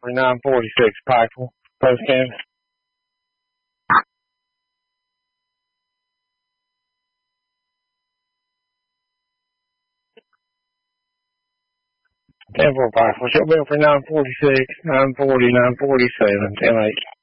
for 946 Pikeville, post canvas. Ten-4 Pikeville, show bill for 946, 940, 947, 10-8.